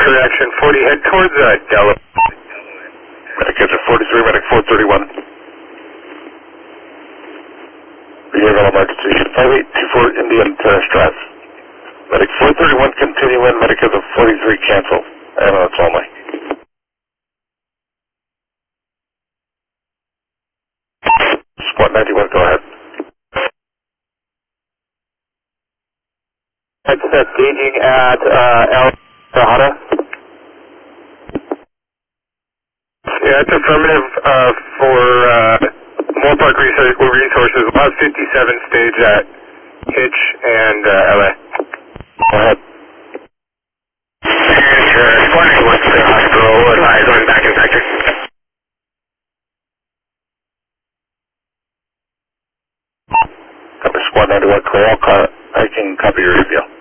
correction, 40, head towards Delaware. Medic engine 43, medic 431. Behavioral emergency, 5824 Indian Terrace Drive. Medic 431, continue in, medic engine 43, cancel. Ambulance only. Squad 91, go ahead. Headset gauging at El Sahara. Yeah, it's affirmative for Moorpark Resources, about 57 stage at Hitch and LA. Go ahead. And Squad 91 to the hospital, advise on back in sector. Copy Squad 91, clear all car. I can copy your review.